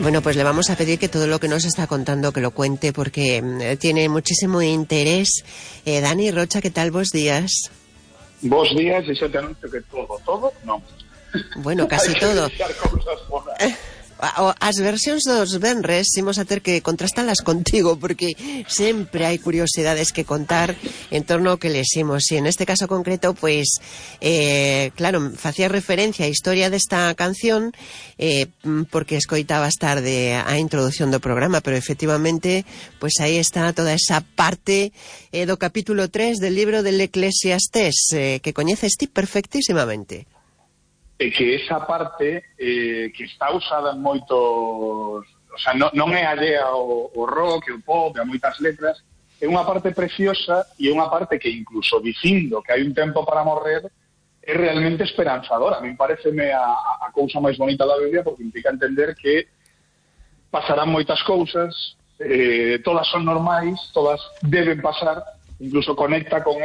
Bueno, pues le vamos a pedir que todo lo que nos está contando que lo cuente porque tiene muchísimo interés. Dani Rocha, ¿qué tal? Bos días. Bos días, e xa te anuncio que todo, non. Bueno, casi todo. Hai As versións dos venres imos a ter que contrastalas contigo porque sempre hai curiosidades que contar en torno ao que leximos e en este caso concreto, pois claro, facía referencia á historia desta canción porque escoitabas tarde a introducción do programa, pero efectivamente pois aí está toda esa parte do capítulo 3 del libro del Eclesiastés que coñeces ti perfectísimamente. E que esa parte que está usada en moitos... O sea, non é allea ao rock, ao pop, a moitas letras, é unha parte preciosa e é unha parte que incluso dicindo que hai un tempo para morrer é realmente esperanzadora. A mí pareceme a cousa máis bonita da Biblia porque implica entender que pasarán moitas cousas, todas son normais, todas deben pasar, incluso conecta con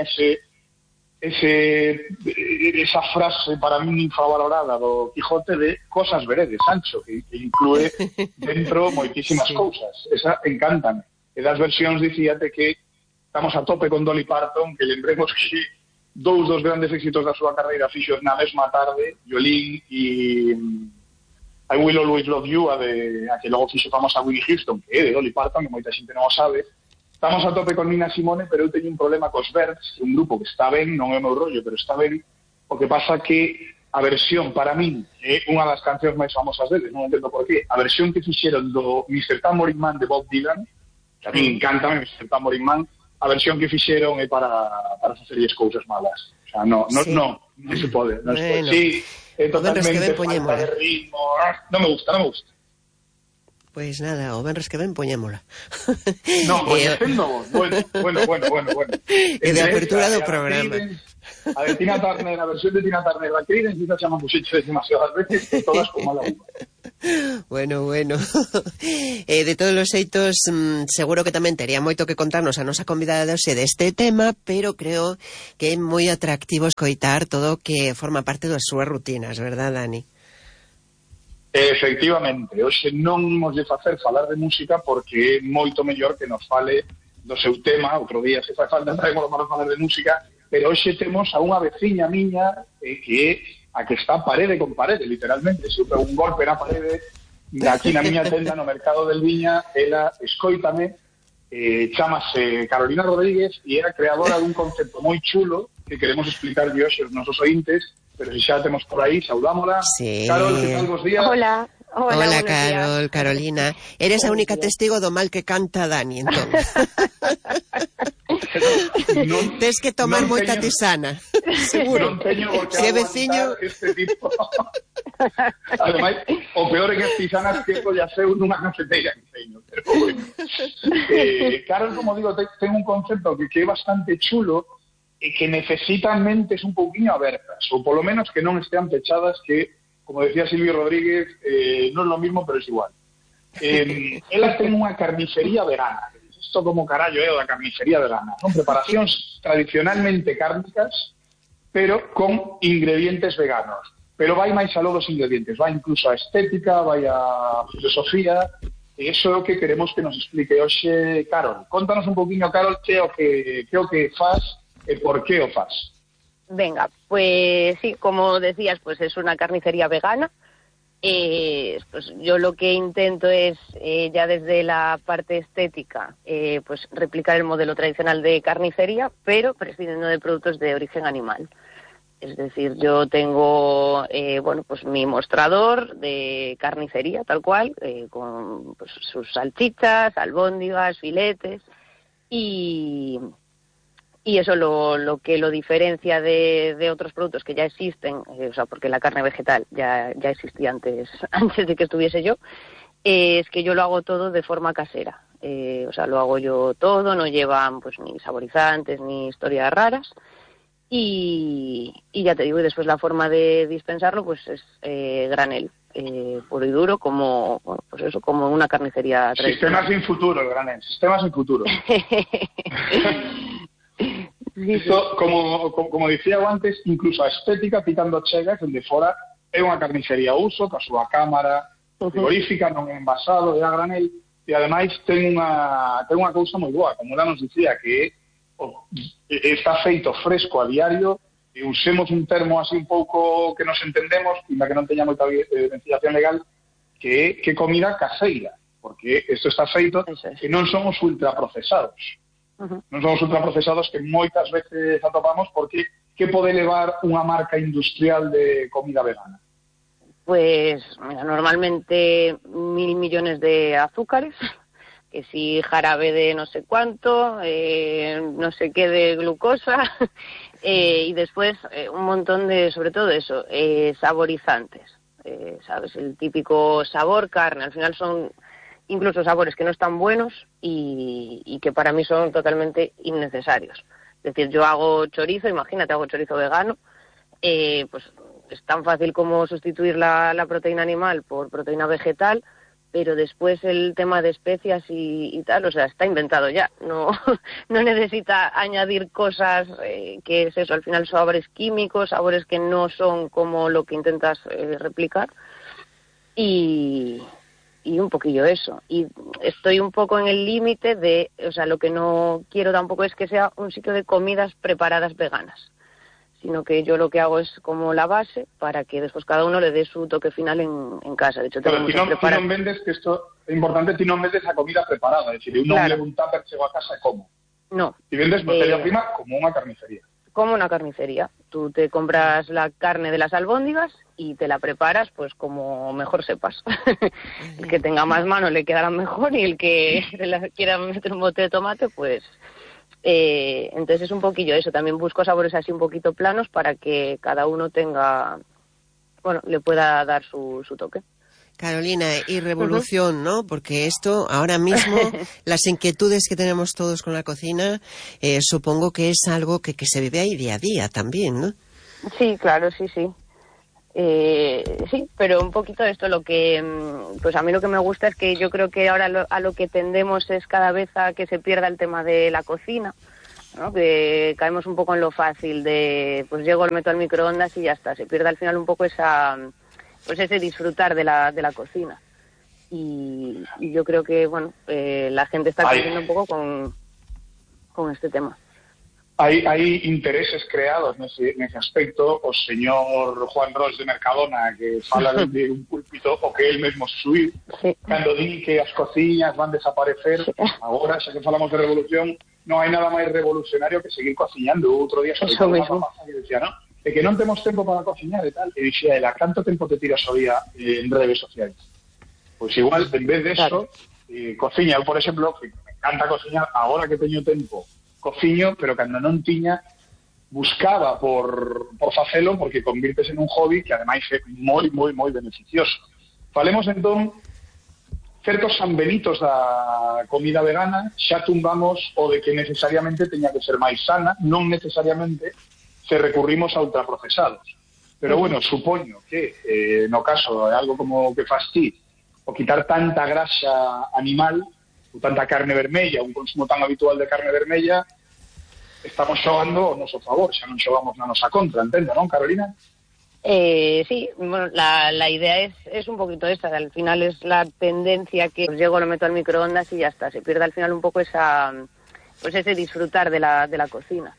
esa frase para mí infravalorada do Quijote de cosas veredes, Sancho, que inclúe dentro moitísimas cousas. Esa encántame. E das versións dicíate que estamos a tope con Dolly Parton, que lembremos que dous dos grandes éxitos da súa carreira fixos na mesma tarde, Yolene e I Will Always Love You, a que logo fixo famosa Whitney Houston, que é de Dolly Parton, que moita xente non o sabe. Estamos a tope con Nina Simone, pero eu teño un problema cos Birds, un grupo que está ben, non é o meu rollo, pero está ben. O que pasa que a versión, para min, é unha das cancións máis famosas deles, non entendo por qué, a versión que fixeron do Mr. Tambourine Man de Bob Dylan, que a mí encanta Mr. Tambourine Man, a versión que fixeron é para facerlles cousas malas. O sea, non se pode. Non se pode. Sí, é totalmente falta de ritmo. Non me gusta. Pois nada, o venres que ven poñémola. Non, coñecendo vos. Bueno. E de apertura do programa. A de Tina Turner, a versión de Tina Turner, la Creedence, esa chama puxecho demasiadas veces, e todas con mala uva. Bueno. De todos os xeitos, seguro que tamén tería moito que contarnos a nosa convidada de hoxe deste tema, pero creo que é moi atractivo escoitar todo o que forma parte das súas rutinas, verdad, Dani? Efectivamente, hoxe non imos de falar de música porque é moito mellor que nos fale do seu tema. Outro día se fai falta traemos para falar de música, pero hoxe temos a unha veciña miña que é a que está parede con parede, literalmente. Se eu pego un golpe na parede aquí na miña tenda no Mercado del Viña, ela escóitame, chamase Carolina Rodríguez e era creadora dun concepto moi chulo que queremos explicar hoxe aos nosos ointes. Pero si xa temos por aí, saudámola. Sí. Carol, que tal, bos días? Hola, Carol, Carolina. Eres a única testigo do mal que canta Dani, entón. Tes que tomar moita tisana. Seguro. Non teño por que se é veciño este tipo. Ademais, o peor é que as tisanas que ya seu nunha cafeteira que teño. Pero bueno. Carol, como digo, ten un concepto que é bastante chulo e que necesitan mentes un pouquinho abertas, ou polo menos que non estean pechadas, que, como decía Silvio Rodríguez, non é lo mismo, pero é igual. Ela ten unha carnicería vegana. Isto como carallo é o da carnicería vegana. Son preparacións tradicionalmente cárnicas, pero con ingredientes veganos. Pero vai máis aló dos ingredientes, vai incluso a estética, vai a filosofía, e iso é o que queremos que nos explique hoxe Carol. Contanos un pouquinho, Carol, que é o que faz e por qué o faz. Venga, pues sí, como decías, pues es una carnicería vegana. Pues yo lo que intento es, ya desde la parte estética, pues replicar el modelo tradicional de carnicería, pero prescindiendo de productos de origen animal. Es decir, yo tengo, pues mi mostrador de carnicería, tal cual, con pues, sus salchichas, albóndigas, filetes, y eso lo que lo diferencia de otros productos que ya existen, o sea, porque la carne vegetal ya existía antes de que estuviese yo, es que yo lo hago todo de forma casera. O sea, lo hago yo todo, no llevan pues ni saborizantes ni historias raras. Y ya te digo, y después la forma de dispensarlo pues es granel, puro y duro, como pues eso, como una carnicería tradicional. Sistema sin futuro, granel, sistema sin futuro. Isto, como dicía antes, incluso a estética pitando chegas, onde fora é unha carnicería uso, ca súa cámara, frigorífica, non é envasado, é a granel, e ademais ten unha cousa moi boa, como ela nos dicía, que está feito fresco a diario, e usemos un termo así un pouco que nos entendemos, ainda que non teña moita ventilación legal, que é comida caseira, porque isto está feito e non son os ultraprocesados. Non son os ultraprocesados que moitas veces atopamos, porque que pode levar unha marca industrial de comida vegana? Pues mira, normalmente 1.000 millones de azúcares, que si jarabe de no sé cuánto, no sé qué de glucosa, y después un montón de, sobre todo eso, saborizantes, ¿sabes? El típico sabor carne, al final son incluso sabores que no están buenos y que para mí son totalmente innecesarios. Es decir, yo hago chorizo, imagínate, hago chorizo vegano, pues es tan fácil como sustituir la proteína animal por proteína vegetal, pero después el tema de especias y tal, o sea, está inventado ya. No necesita añadir cosas que es eso, al final sabores químicos, sabores que no son como lo que intentas replicar. Y un poquillo eso. Y estoy un poco en el límite de, o sea, lo que no quiero tampoco es que sea un sitio de comidas preparadas veganas, sino que yo lo que hago es como la base para que después cada uno le dé su toque final en casa. De hecho, pero ti non vendes, que isto é importante, ti non vendes a comida preparada, é dicir, eu non levo un tupper, chego a casa e como. No. Ti vendes materia prima como unha carnicería. Como una carnicería. Tú te compras la carne de las albóndigas y te la preparas pues como mejor sepas. El que tenga más mano le quedará mejor y el que quiera meter un bote de tomate, pues... entonces es un poquillo eso, también busco sabores así un poquito planos para que cada uno tenga, bueno, le pueda dar su toque. Carolina, y revolución, ¿no? Porque esto, ahora mismo, las inquietudes que tenemos todos con la cocina, supongo que es algo que se vive ahí día a día también, ¿no? Sí, claro, sí. Sí, pero un poquito esto, lo que, pues a mí lo que me gusta es que yo creo que ahora a lo que tendemos es cada vez a que se pierda el tema de la cocina, ¿no? Que caemos un poco en lo fácil de, pues llego, lo meto al microondas y ya está. Se pierde al final un poco pues ese disfrutar de la cocina. Y yo creo que, bueno, la gente está creciendo un poco con este tema. Hai intereses creados nese aspecto. O señor Juan Ros de Mercadona, que fala de un púlpito o que él mesmo subir, cando di que as cociñas van desaparecer, agora, xa que falamos de revolución, non hai nada máis revolucionario que seguir cociñando. Outro día sobre todo unha mamá que decía, non? É que non temos tempo para cociñar e tal. E dixía ela, canto tempo te tiras ao día en redes sociais? Pois igual, en vez de eso, cociña. Eu, por exemplo, que me encanta cociñar, agora que teño tempo, cociño, pero cando non tiña, buscaba por facelo, porque convirtes en un hobby que ademais é moi beneficioso. Falemos entón certos sanbenitos da comida vegana. Xa tumbamos o de que necesariamente teña que ser máis sana, non necesariamente se recurrimos a ultraprocesados. Pero bueno, supoño que no caso de algo como que fas ti, o quitar tanta grasa animal, ou tanta carne vermella, un consumo tan habitual de carne vermella, estamos xogando o noso favor, xa non xogamos na nosa contra, entendo, non, Carolina? Sí, bueno, la idea es un poquito esa, al final es la tendencia que pues llego, lo meto al microondas y ya está, se pierde al final un poco pues ese disfrutar de la cocina.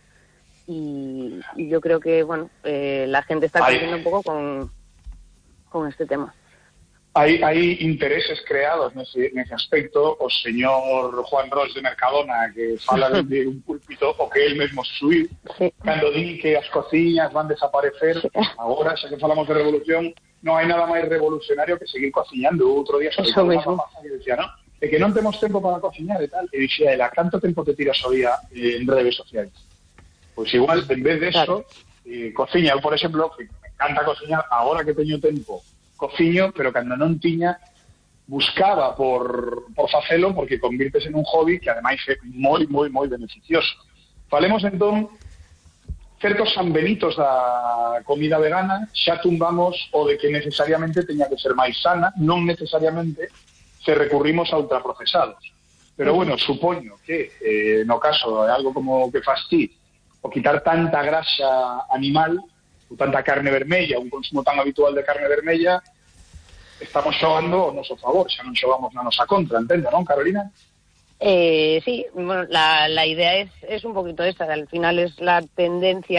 Y yo creo que, bueno, la gente está creciendo un poco con este tema. Hai intereses creados nese aspecto. O señor Juan Ros de Mercadona, que fala de un púlpito o que él mesmo subir, cando di que as cociñas van desaparecer, agora, xa que falamos de revolución, non hai nada máis revolucionario que seguir cociñando. Outro día sobre todo unha mamá que decía, non? É que non temos tempo para cociñar e tal. E dixía ela, canto tempo te tiras ao día en redes sociais? Pois igual, en vez de eso, cociña. Eu, por exemplo, que me encanta cociñar, agora que teño tempo, cociño, pero cando non tiña, buscaba por facelo, porque convirtes en un hobby que ademais é moi beneficioso. Falemos entón certos sanbenitos da comida vegana. Xa tumbamos o de que necesariamente teña que ser máis sana, non necesariamente se recurrimos a ultraprocesados. Pero bueno, supoño que no caso de algo como que fas ti, o quitar tanta grasa animal, ou tanta carne vermella, un consumo tan habitual de carne vermella, estamos xogando o noso favor, xa non xogamos na nosa contra, entende, non, Carolina? Sí, bueno, la idea es un poquito esta, al final es la tendencia